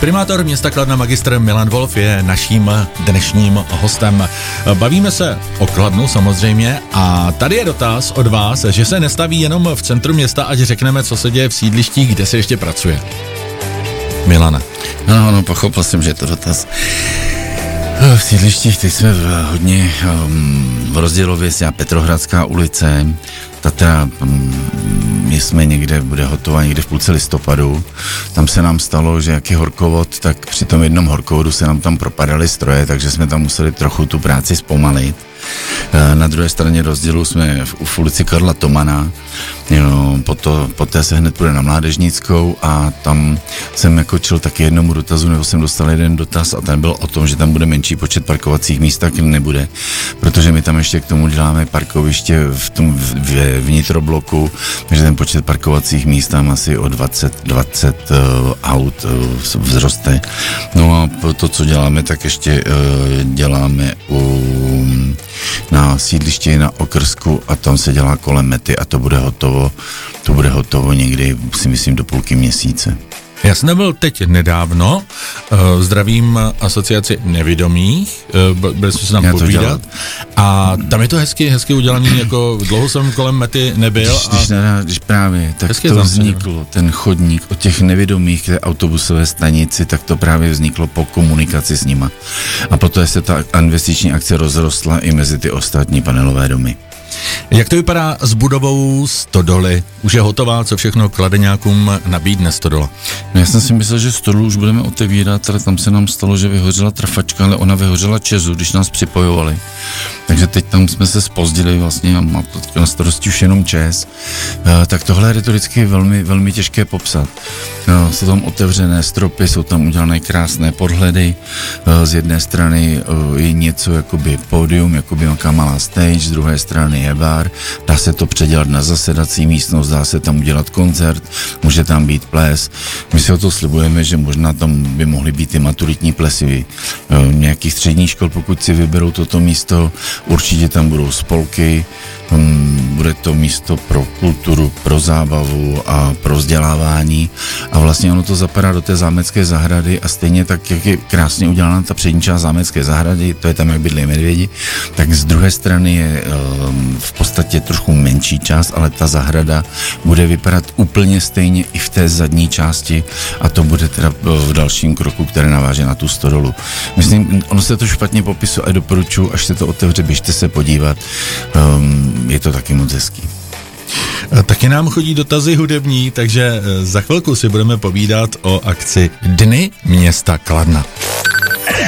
Primátor města Kladna magistr Milan Wolf je naším dnešním hostem. Bavíme se o Kladnu samozřejmě a tady je dotaz od vás, že se nestaví jenom v centru města, ať řekneme, co se děje v sídlištích, kde se ještě pracuje. Milana. No, pochopil jsem, že je to dotaz. V sídlištích teď jsme hodně v Rozdělově, Petrohradská ulice, Tatra, my jsme někde, bude hotová někde v půlce listopadu. Tam se nám stalo, že jak je horkovod, tak při tom jednom horkovodu se nám tam propadaly stroje, takže jsme tam museli trochu tu práci zpomalit. Na druhé straně Rozdělu jsme v ulici Karla Tomana, poté se hned půjde na Mládežnickou a tam jsem jako čel taky jednomu dotazu, nebo jsem dostal jeden dotaz a ten byl o tom, že tam bude menší počet parkovacích míst, tak nebude, protože my tam ještě k tomu děláme parkoviště v tom vnitrobloku, takže ten počet parkovacích míst tam asi o 20 aut vzroste. No a to, co děláme, tak ještě děláme na sídlišti na Okrsku a tam se dělá kolem Mety a to bude hotovo někdy, si myslím, do půlky měsíce. Já jsem byl teď nedávno, zdravím asociaci nevidomých, byli jsme se tam povídat a tam je to hezky udělaný, jako dlouho jsem kolem Mety nebyl. Když právě, tak to vzniklo, ten chodník od těch nevidomých k té autobusové stanici, tak to právě vzniklo po komunikaci s nima. A poté se ta investiční akce rozrostla i mezi ty ostatní panelové domy. Jak to vypadá s budovou Stodoly? Už je hotová, co všechno kladeňákům nabídne Stodola? No, já jsem si myslel, že Stodolu už budeme otevírat, ale tam se nám stalo, že vyhořela trafačka, ale ona vyhořela Česu, když nás připojovali. Takže teď tam jsme se zpozdili vlastně a má to na starosti už jenom ČES. Tak tohle je retoricky velmi, velmi těžké popsat. Jsou tam otevřené stropy, jsou tam udělané krásné podhledy. Z jedné strany je něco jakoby pódium, jakoby nějaká malá stage, z druhé strany je bar, dá se to předělat na zasedací místnost, dá se tam udělat koncert, může tam být ples. My si o to slibujeme, že možná tam by mohly být i maturitní plesy nějakých středních škol, pokud si vyberou toto místo. Určitě tam budou spolky, bude to místo pro kulturu, pro zábavu a pro vzdělávání a vlastně ono to zapadá do té zámecké zahrady a stejně tak, jak je krásně udělána ta přední část zámecké zahrady, to je tam, jak bydlí medvědi, tak z druhé strany je v podstatě trošku menší část, ale ta zahrada bude vypadat úplně stejně i v té zadní části a to bude teda v dalším kroku, které naváže na tu Stodolu. Myslím, ono se to špatně popisuje a doporučuji, až se to otevře, běžte se podívat. Je to taky moc hezký. Taky nám chodí dotazy hudební, takže za chvilku si budeme povídat o akci Dny města Kladna.